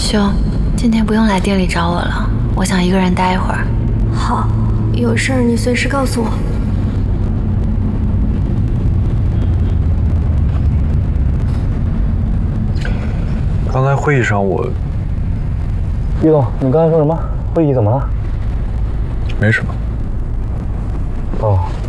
兄，今天不用来店里找我了，我想一个人待一会儿。 好，有事儿你随时告诉我。 刚才会议上我， 叶总，你刚才说什么？会议怎么了？ 没什么。 哦。